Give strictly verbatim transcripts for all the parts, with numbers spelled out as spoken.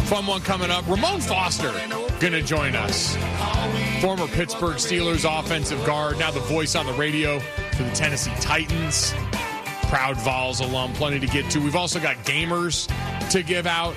Fun one coming up. Ramon Foster going to join us. Former Pittsburgh Steelers offensive guard, now the voice on the radio for the Tennessee Titans. Proud Vols alum, plenty to get to. We've also got gamers to give out.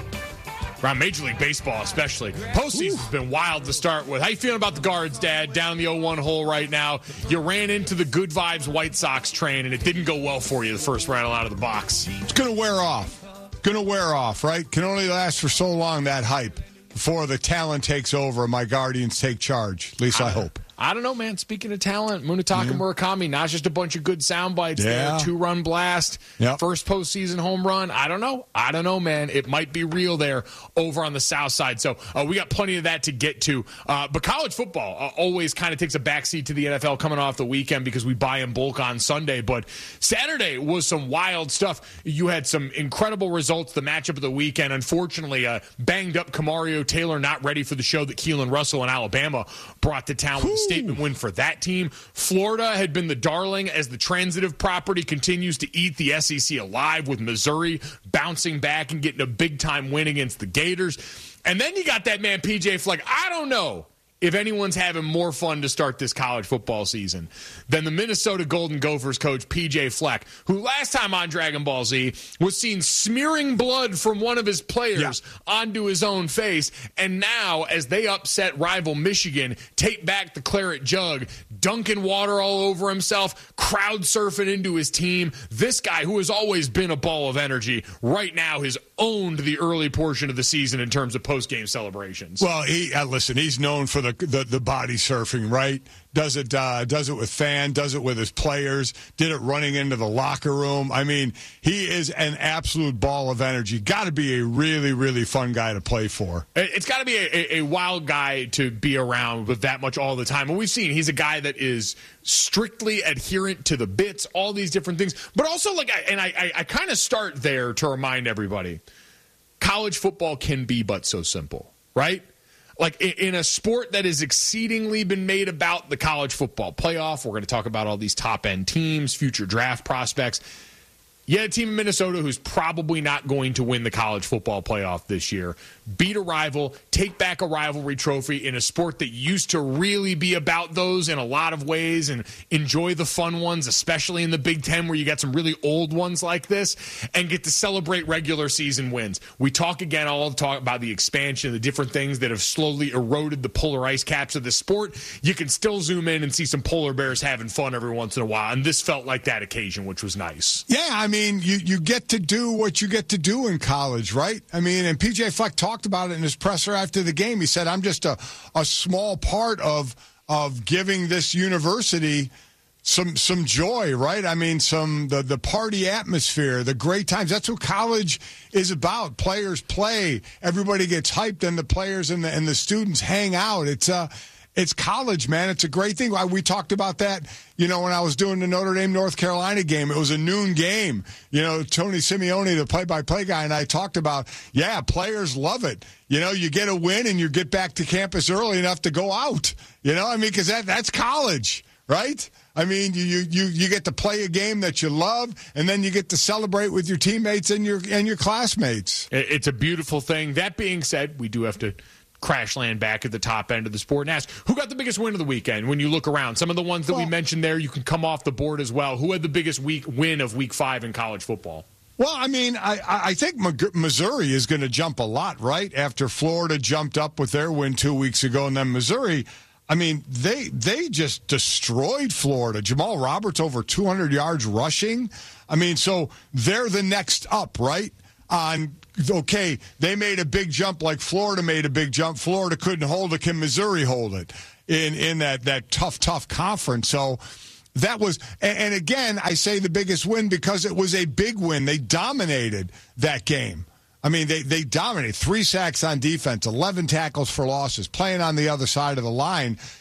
Around Major League Baseball especially. Postseason's been wild to start with. How you feeling about the Guards, Dad? Down the oh one hole right now. You ran into the good vibes White Sox train, and it didn't go well for you the first rattle out of the box. It's going to wear off. Going to wear off, right? Can only last for so long, that hype, before the talent takes over and my Guardians take charge. At least I, I hope. I don't know, man. Speaking of talent, Munetaka yeah. Murakami, not just a bunch of good sound bites yeah. there. Two-run blast, yep. first postseason home run. I don't know. I don't know, man. It might be real there over on the south side. So uh, we got plenty of that to get to. Uh, but college football uh, always kind of takes a backseat to the N F L coming off the weekend because we buy in bulk on Sunday. But Saturday was some wild stuff. You had some incredible results, the matchup of the weekend. Unfortunately, uh, banged-up Kamario Taylor not ready for the show that Keelan Russell in Alabama brought to town with the statement win for that team. Florida had been the darling as the transitive property continues to eat the S E C alive, with Missouri bouncing back and getting a big-time win against the Gators. And then you got that man P J Fleck. I don't know if anyone's having more fun to start this college football season than the Minnesota Golden Gophers coach P J Fleck, who last time on Dragon Ball Z was seen smearing blood from one of his players yeah. onto his own face. And now, as they upset rival Michigan, take back the claret jug, dunking water all over himself, crowd surfing into his team, this guy who has always been a ball of energy right now has owned the early portion of the season in terms of post-game celebrations. Well, he uh, listen, he's known for the The, the body surfing, right? Does it uh, does it with fans, does it with his players, did it running into the locker room. I mean, he is an absolute ball of energy. Got to be a really, really fun guy to play for. It's got to be a, a wild guy to be around with that much all the time. And we've seen he's a guy that is strictly adherent to the bits, all these different things. But also, like, I, and I, I, I kind of start there to remind everybody, college football can be but so simple, right? Like, in a sport that has exceedingly been made about the college football playoff, we're going to talk about all these top-end teams, future draft prospects. You had a team in Minnesota who's probably not going to win the college football playoff this year. Beat a rival, take back a rivalry trophy in a sport that used to really be about those in a lot of ways, and enjoy the fun ones, especially in the Big Ten where you got some really old ones like this, and get to celebrate regular season wins. We talk again all the talk about the expansion, the different things that have slowly eroded the polar ice caps of the sport. You can still zoom in and see some polar bears having fun every once in a while, and this felt like that occasion, which was nice. Yeah, I mean, you, you get to do what you get to do in college, right? I mean, and P J Fleck talked about it in his presser after the game. He said, I'm just a, a small part of of giving this university some some joy, right? I mean, some the, the party atmosphere, the great times. That's what college is about. Players play, everybody gets hyped, and the players and the and the students hang out. It's uh It's college, man. It's a great thing. We talked about that, you know, when I was doing the Notre Dame North Carolina game. It was a noon game. You know, Tony Simeone, the play-by-play guy, and I talked about, yeah, players love it. You know, you get a win and you get back to campus early enough to go out. You know, I mean, because that, that's college, right? I mean, you, you you get to play a game that you love, and then you get to celebrate with your teammates and your and your classmates. It's a beautiful thing. That being said, we do have to crash land back at the top end of the sport and ask, who got the biggest win of the weekend when you look around? Some of the ones that well, we mentioned there, you can come off the board as well. Who had the biggest week win of week five in college football? Well, I mean, I, I think Missouri is going to jump a lot, right? After Florida jumped up with their win two weeks ago, and then Missouri, I mean, they they just destroyed Florida. Jamal Roberts over two hundred yards rushing. I mean, so they're the next up, right? On okay, they made a big jump like Florida made a big jump. Florida couldn't hold it. Can Missouri hold it in, in that, that tough, tough conference? So that was, and, and again, I say the biggest win because it was a big win. They dominated that game. I mean, they, they dominated. Three sacks on defense, eleven tackles for losses, playing on the other side of the line.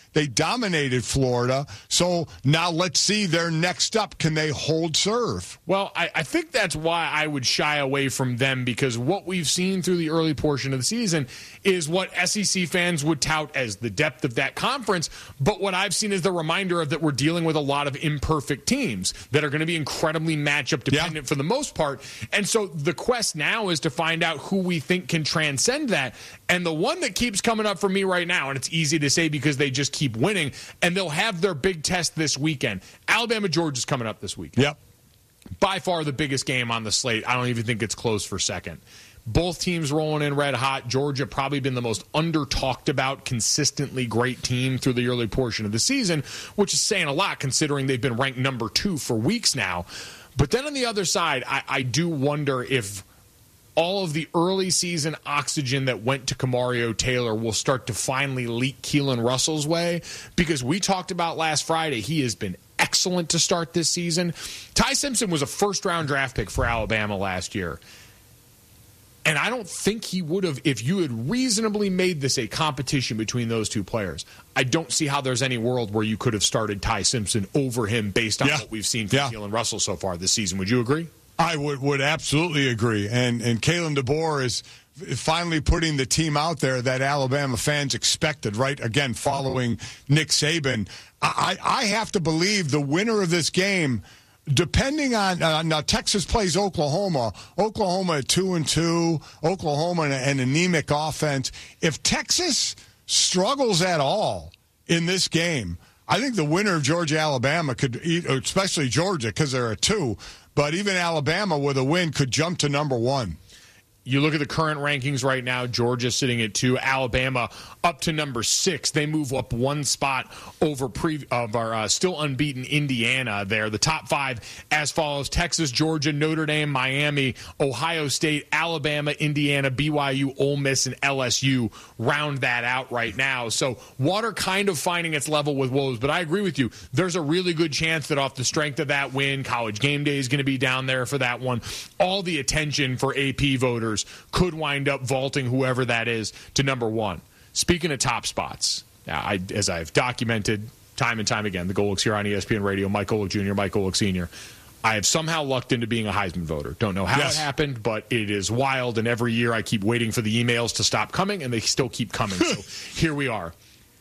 They dominated Florida. So now let's see their next up. Can they hold serve? Well, I, I think that's why I would shy away from them, because what we've seen through the early portion of the season is what S E C fans would tout as the depth of that conference. But what I've seen is the reminder of that we're dealing with a lot of imperfect teams that are going to be incredibly matchup dependent yeah. for the most part. And so the quest now is to find out who we think can transcend that. And the one that keeps coming up for me right now, and it's easy to say because they just keep winning, and they'll have their big test this weekend. Alabama, Georgia's coming up this weekend. Yep. By far the biggest game on the slate. I don't even think it's close for second. Both teams rolling in red hot. Georgia probably been the most under-talked about, consistently great team through the early portion of the season, which is saying a lot considering they've been ranked number two for weeks now. But then on the other side, I, I do wonder if all of the early season oxygen that went to Kamario Taylor will start to finally leak Keelan Russell's way, because we talked about last Friday, he has been excellent to start this season. Ty Simpson was a first-round draft pick for Alabama last year. And I don't think he would have if you had reasonably made this a competition between those two players. I don't see how there's any world where you could have started Ty Simpson over him based on yeah. what we've seen from yeah. Keelan Russell so far this season. Would you agree? I would, would absolutely agree. And and Kalen DeBoer is finally putting the team out there that Alabama fans expected, right? Again, following Nick Saban. I, I have to believe the winner of this game, depending on uh, now Texas plays Oklahoma, Oklahoma at two and two, Oklahoma an, an anemic offense. If Texas struggles at all in this game, I think the winner of Georgia Alabama could eat, especially Georgia because they're at two. But even Alabama with a win could jump to number one. You look at the current rankings right now, Georgia sitting at two, Alabama up to number six. They move up one spot over pre of our uh, still unbeaten Indiana there. The top five as follows: Texas, Georgia, Notre Dame, Miami, Ohio State, Alabama, Indiana, B Y U, Ole Miss, and L S U round that out right now. So water kind of finding its level with woes, but I agree with you. There's a really good chance that off the strength of that win, College Game Day is going to be down there for that one. All the attention for A P voters could wind up vaulting whoever that is to number one. Speaking of top spots, now I, as I've documented time and time again, the Golics here on E S P N Radio, Mike Golic Junior, Mike Golic Senior, I have somehow lucked into being a Heisman voter. Don't know how yes. it happened, but it is wild, and every year I keep waiting for the emails to stop coming, and they still keep coming. So here we are.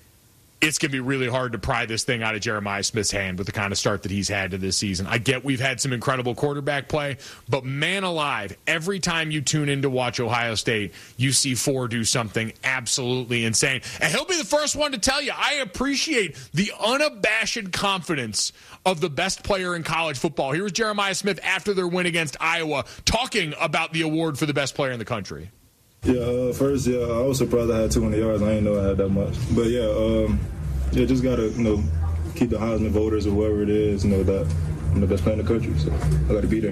It's going to be really hard to pry this thing out of Jeremiah Smith's hand with the kind of start that he's had to this season. I get we've had some incredible quarterback play, but man alive, every time you tune in to watch Ohio State, you see Four do something absolutely insane. And he'll be the first one to tell you, I appreciate the unabashed confidence of the best player in college football. Here was Jeremiah Smith after their win against Iowa talking about the award for the best player in the country. Yeah, uh, first, yeah, I was surprised I had two hundred yards. I didn't know I had that much. But, yeah, um, yeah, just got to, you know, keep the Heisman voters or whoever it is, you know, that I'm the best player in the country. So I got to be there.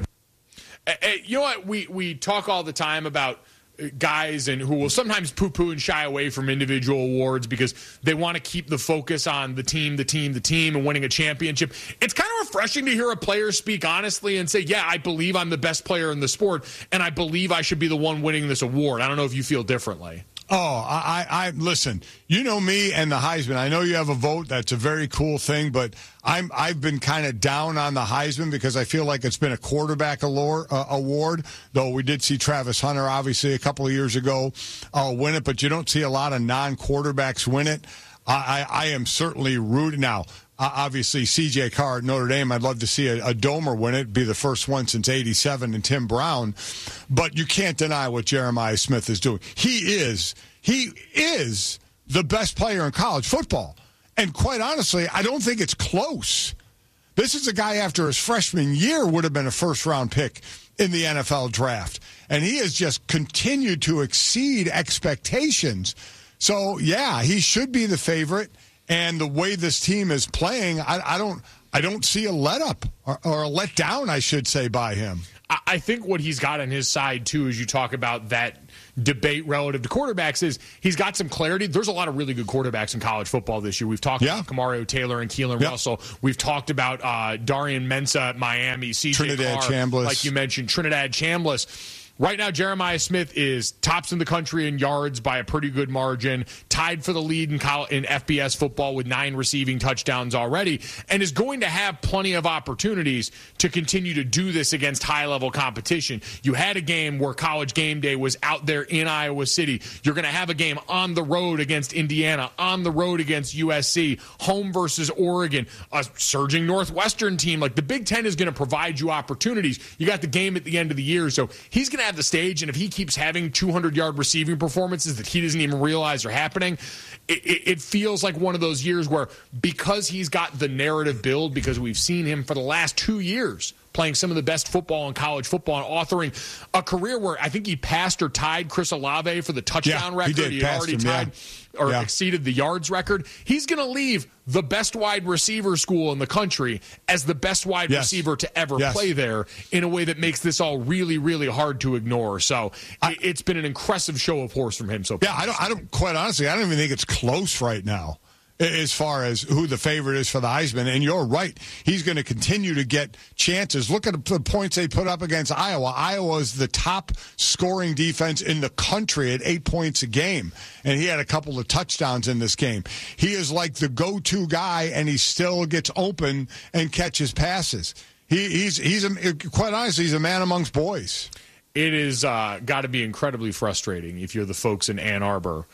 Hey, you know what? We, we talk all the time about guys and who will sometimes poo-poo and shy away from individual awards because they want to keep the focus on the team, the team, the team, and winning a championship. It's kind of refreshing to hear a player speak honestly and say, yeah, I believe I'm the best player in the sport, and I believe I should be the one winning this award. I don't know if you feel differently. Oh, I, I, listen, you know me and the Heisman. I know you have a vote. That's a very cool thing, but I'm, I've been kind of down on the Heisman because I feel like it's been a quarterback allure, uh, award, though we did see Travis Hunter, obviously, a couple of years ago uh, win it, but you don't see a lot of non-quarterbacks win it. I, I, I am certainly rooting now. Uh, obviously, C J Carr at Notre Dame, I'd love to see a, a Domer win it, be the first one since eighty-seven, and Tim Brown. But you can't deny what Jeremiah Smith is doing. He is, he is the best player in college football. And quite honestly, I don't think it's close. This is a guy after his freshman year would have been a first-round pick in the N F L draft. And he has just continued to exceed expectations. So, yeah, he should be the favorite. And the way this team is playing, I, I don't I don't see a let-up or, or a let-down, I should say, by him. I think what he's got on his side, too, as you talk about that debate relative to quarterbacks, is he's got some clarity. There's a lot of really good quarterbacks in college football this year. We've talked yeah. about Kamario Taylor and Keelan yeah. Russell. We've talked about uh, Darian Mensah at Miami, C J Trinidad Carr, Chambliss. like you mentioned, Trinidad Chambliss. Right now, Jeremiah Smith is tops in the country in yards by a pretty good margin, tied for the lead in, college, in F B S football with nine receiving touchdowns already, and is going to have plenty of opportunities to continue to do this against high-level competition. You had a game where College Game Day was out there in Iowa City. You're going to have a game on the road against Indiana, on the road against U S C, home versus Oregon, a surging Northwestern team. Like, the Big Ten is going to provide you opportunities. You got the game at the end of the year, so he's going to have the stage, and if he keeps having two hundred yard receiving performances that he doesn't even realize are happening, it, it, it feels like one of those years where, because he's got the narrative build, because we've seen him for the last two years playing some of the best football in college football and authoring a career where I think he passed or tied Chris Olave for the touchdown yeah, record. He, did, he had already him, tied yeah. or yeah. exceeded the yards record. He's going to leave the best wide receiver school in the country as the best wide yes. receiver to ever yes. play there, in a way that makes this all really, really hard to ignore. So I, it's been an impressive show of horse from him so far. Yeah, I don't, I don't, quite honestly, I don't even think it's close right now as far as who the favorite is for the Heisman. And you're right. He's going to continue to get chances. Look at the points they put up against Iowa. Iowa is the top scoring defense in the country at eight points a game. And he had a couple of touchdowns in this game. He is like the go-to guy, and he still gets open and catches passes. He, he's, he's a, quite honestly, he's a man amongst boys. It is uh, got to be incredibly frustrating if you're the folks in Ann Arbor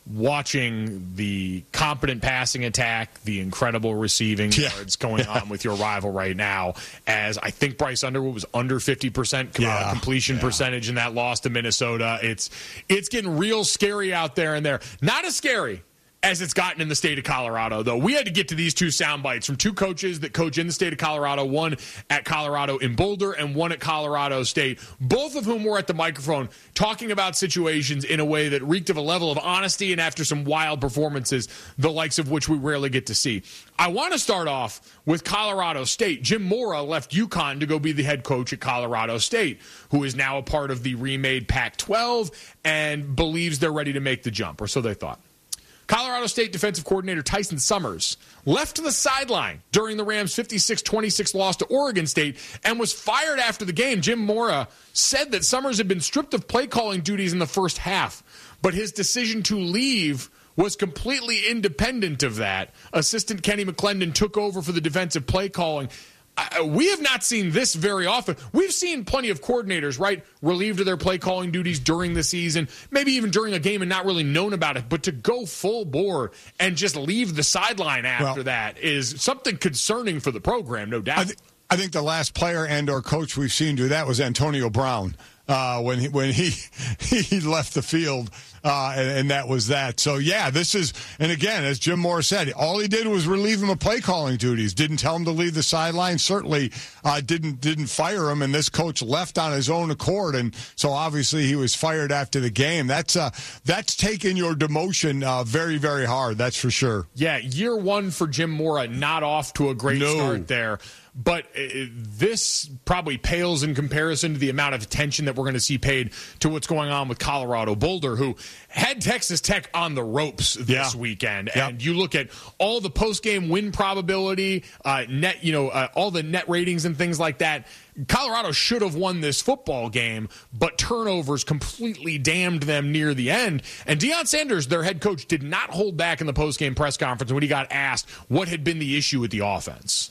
watching the competent passing attack, the incredible receiving yeah. yards going on with your rival right now, as I think Bryce Underwood was under fifty percent yeah. completion yeah. percentage in that loss to Minnesota. It's it's getting real scary out there and there. Not as scary as it's gotten in the state of Colorado, though. We had to get to these two sound bites from two coaches that coach in the state of Colorado, one at Colorado in Boulder and one at Colorado State, both of whom were at the microphone talking about situations in a way that reeked of a level of honesty and after some wild performances, the likes of which we rarely get to see. I want to start off with Colorado State. Jim Mora left UConn to go be the head coach at Colorado State, who is now a part of the remade Pac twelve and believes they're ready to make the jump, or so they thought. Colorado State defensive coordinator Tyson Summers left to the sideline during the Rams' fifty-six twenty-six loss to Oregon State and was fired after the game. Jim Mora said that Summers had been stripped of play calling duties in the first half, but his decision to leave was completely independent of that. Assistant Kenny McClendon took over for the defensive play calling. Uh, we have not seen this very often. We've seen plenty of coordinators, right, relieved of their play calling duties during the season, maybe even during a game and not really known about it. But to go full bore and just leave the sideline after well, that is something concerning for the program, no doubt. I, th- I think the last player and or coach we've seen do that was Antonio Brown uh, when he, when he he left the field. Uh, and, and that was that. So, yeah, this is, and again, as Jim Moore said, all he did was relieve him of play calling duties. Didn't tell him to leave the sideline. Certainly uh, didn't didn't fire him. And this coach left on his own accord. And so obviously he was fired after the game. That's uh, that's taken your demotion uh, very, very hard. That's for sure. Yeah, year one for Jim Mora, not off to a great no. start there. But uh, this probably pales in comparison to the amount of attention that we're going to see paid to what's going on with Colorado Boulder, who had Texas Tech on the ropes this yeah. weekend. Yep. And you look at all the post-game win probability, uh, net, you know, uh, all the net ratings and things like that. Colorado should have won this football game, but turnovers completely damned them near the end. And Deion Sanders, their head coach, did not hold back in the post-game press conference when he got asked what had been the issue with the offense.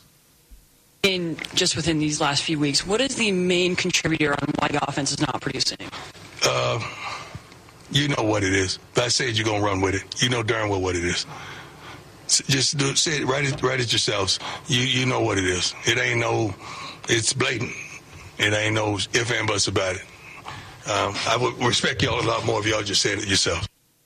In just within these last few weeks, what is the main contributor on why the offense is not producing? Uh, you know what it is. If I said you're gonna run with it, you know darn well what it is. Just do say it, write it, write it yourselves. You you know what it is. It ain't no, it's blatant. It ain't no if and buts about it. Um, I would respect y'all a lot more if y'all just said it yourselves.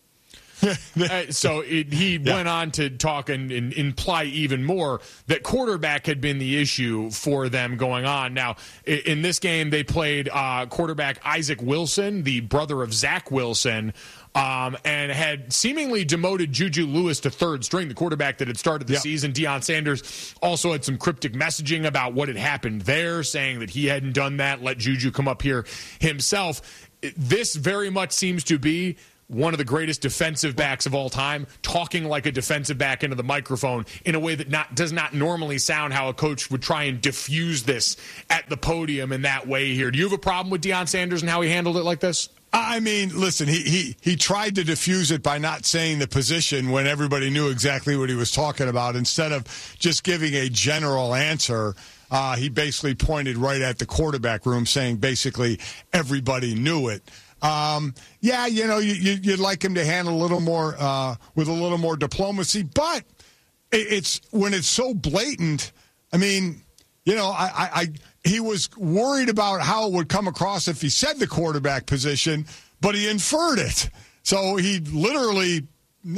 uh, so it, he yeah. went on to talk and, and imply even more that quarterback had been the issue for them going on. Now, in, in this game, they played uh, quarterback Isaac Wilson, the brother of Zach Wilson, um, and had seemingly demoted Juju Lewis to third string, the quarterback that had started the yep. season. Deion Sanders also had some cryptic messaging about what had happened there, saying that he hadn't done that, let Juju come up here himself. This very much seems to be one of the greatest defensive backs of all time, talking like a defensive back into the microphone in a way that not does not normally sound how a coach would try and diffuse this at the podium in that way here. Do you have a problem with Deion Sanders and how he handled it like this? I mean, listen, he, he, he tried to diffuse it by not saying the position when everybody knew exactly what he was talking about. Instead of just giving a general answer, uh, he basically pointed right at the quarterback room, saying basically everybody knew it. Um, yeah, you know, you, you, you'd like him to handle a little more, uh, with a little more diplomacy, but it, it's when it's so blatant. I mean, you know, I, I, I, he was worried about how it would come across if he said the quarterback position, but he inferred it. So he literally,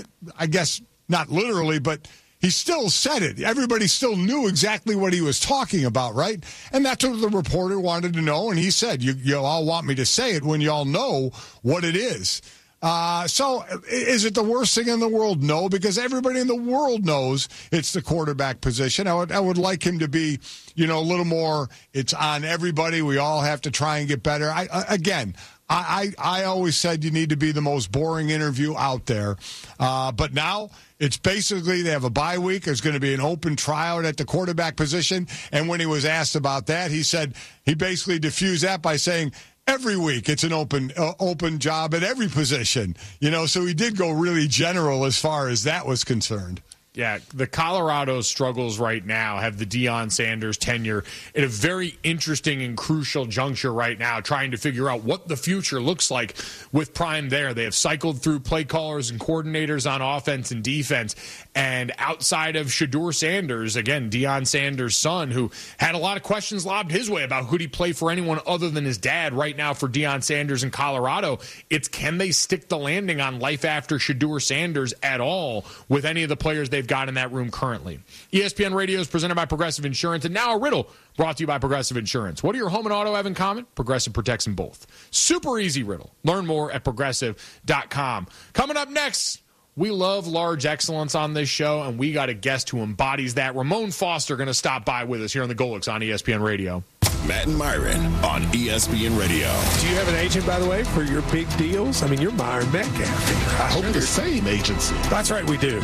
I guess not literally, but he still said it. Everybody still knew exactly what he was talking about, right? And that's what the reporter wanted to know. And he said, you, you all want me to say it when you all know what it is. Uh, so is it the worst thing in the world? No, because everybody in the world knows it's the quarterback position. I would, I would like him to be, you know, a little more, it's on everybody. We all have to try and get better. I, I again, I, I, I always said you need to be the most boring interview out there. Uh, but now it's basically they have a bye week. There's going to be an open tryout at the quarterback position. And when he was asked about that, he said he basically diffused that by saying, every week, it's an open uh, open job at every position, you know. So he did go really general as far as that was concerned. Yeah, the Colorado struggles right now have the Deion Sanders tenure at a very interesting and crucial juncture right now, trying to figure out what the future looks like with Prime there. They have cycled through play callers and coordinators on offense and defense, and outside of Shedeur Sanders, again, Deion Sanders' son, who had a lot of questions lobbed his way about who'd he play for anyone other than his dad right now for Deion Sanders in Colorado. It's can they stick the landing on life after Shedeur Sanders at all with any of the players they've got in that room currently. E S P N Radio is presented by Progressive Insurance, and now a riddle brought to you by Progressive Insurance. What do your home and auto have in common? Progressive protects them both. Super easy riddle. Learn more at progressive dot com. Coming up next, we love large excellence on this show, and we got a guest who embodies that. Ramon Foster going to stop by with us here on the Golics on E S P N Radio. Matt and Myron on E S P N Radio. Do you have an agent, by the way, for your big deals? I mean, you're Myron Metcalf. I hope the same agency. That's right, we do.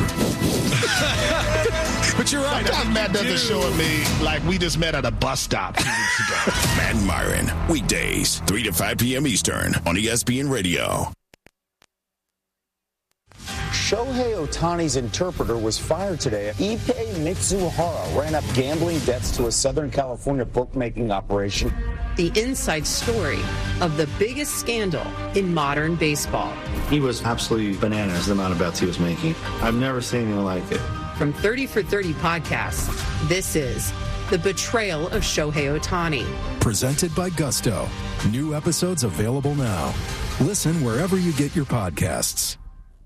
But you're right. Sometimes Matt doesn't do. show at me like we just met at a bus stop two weeks ago. Matt and Myron, weekdays, three to five p.m. Eastern on E S P N Radio. Shohei Ohtani's interpreter was fired today. Ippei Mitsuhara ran up gambling debts to a Southern California bookmaking operation. The inside story of the biggest scandal in modern baseball. He was absolutely bananas, the amount of bets he was making. I've never seen anything like it. From thirty for thirty podcasts, this is The Betrayal of Shohei Ohtani. Presented by Gusto. New episodes available now. Listen wherever you get your podcasts.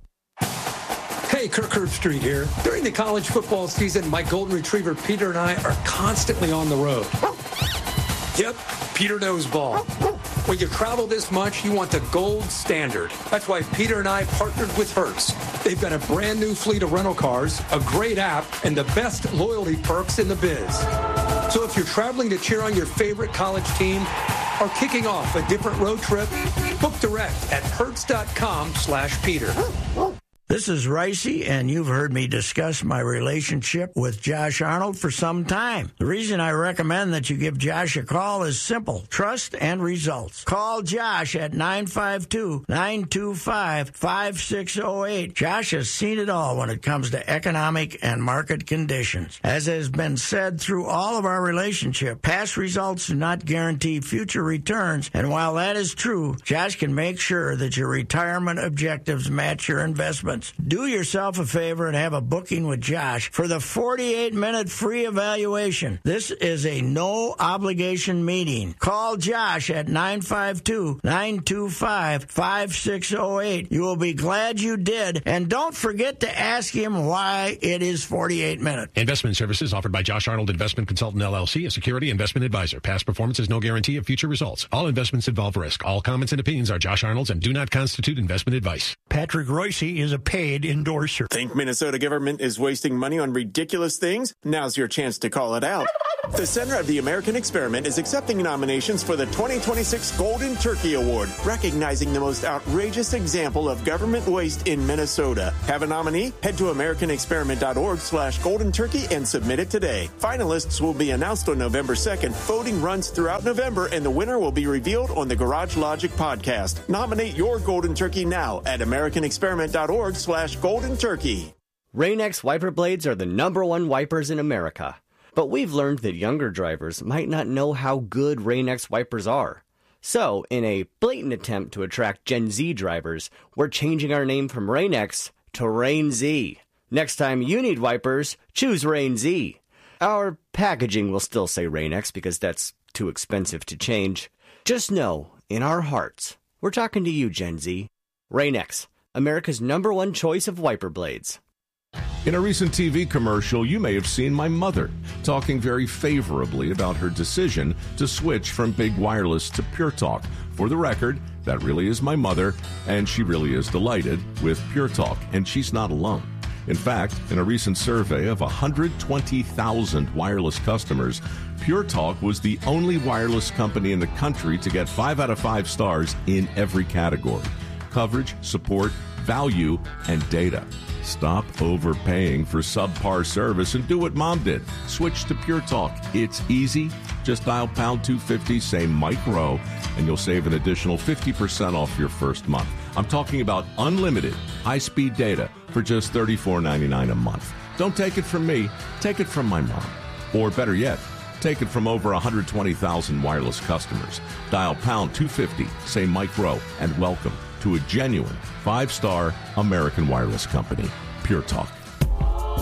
Hey, Kirk Herbstreit here. During the college football season, my golden retriever Peter and I are constantly on the road. Yep, Peter knows ball. When you travel this much, you want the gold standard. That's why Peter and I partnered with Hertz. They've got a brand new fleet of rental cars, a great app, and the best loyalty perks in the biz. So if you're traveling to cheer on your favorite college team or kicking off a different road trip, book direct at hertz.com slash Peter. This is Ricey, and you've heard me discuss my relationship with Josh Arnold for some time. The reason I recommend that you give Josh a call is simple: trust and results. Call Josh at nine five two, nine two five, five six zero eight. Josh has seen it all when it comes to economic and market conditions. As has been said through all of our relationship, past results do not guarantee future returns, and while that is true, Josh can make sure that your retirement objectives match your investment. Do yourself a favor and have a booking with Josh for the forty-eight minute free evaluation. This is a no-obligation meeting. Call Josh at nine five two, nine two five, five six zero eight. You will be glad you did, and don't forget to ask him why it is forty-eight minutes. Investment services offered by Josh Arnold Investment Consultant, L L C, a security investment advisor. Past performance is no guarantee of future results. All investments involve risk. All comments and opinions are Josh Arnold's and do not constitute investment advice. Patrick Royce is a paid endorser. Think Minnesota government is wasting money on ridiculous things? Now's your chance to call it out. The Center of the American Experiment is accepting nominations for the twenty twenty-six Golden Turkey Award, recognizing the most outrageous example of government waste in Minnesota. Have a nominee? Head to americanexperiment.org slash golden turkey and submit it today. Finalists will be announced on November second. Voting runs throughout November, and the winner will be revealed on the Garage Logic podcast. Nominate your golden turkey now at americanexperiment.org slash golden turkey. Rain-X wiper blades are the number one wipers in America. But we've learned that younger drivers might not know how good Rain-X wipers are. So, in a blatant attempt to attract Gen Z drivers, we're changing our name from Rain-X to Rain-Z. Next time you need wipers, choose Rain-Z. Our packaging will still say Rain-X because that's too expensive to change. Just know, in our hearts, we're talking to you, Gen Z. Rain-X, America's number one choice of wiper blades. In a recent T V commercial, you may have seen my mother talking very favorably about her decision to switch from big wireless to Pure Talk. For the record, that really is my mother, and she really is delighted with Pure Talk, and she's not alone. In fact, in a recent survey of one hundred twenty thousand wireless customers, Pure Talk was the only wireless company in the country to get five out of five stars in every category: coverage, support, value, and data. Stop overpaying for subpar service and do what Mom did. Switch to Pure Talk. It's easy. Just dial pound two fifty, say Mike Rowe, and you'll save an additional fifty percent off your first month. I'm talking about unlimited high-speed data for just thirty-four ninety-nine a month. Don't take it from me. Take it from my mom. Or better yet, take it from over one hundred twenty thousand wireless customers. Dial pound two fifty, say Mike Rowe, and welcome to a genuine five-star American wireless company, Pure Talk.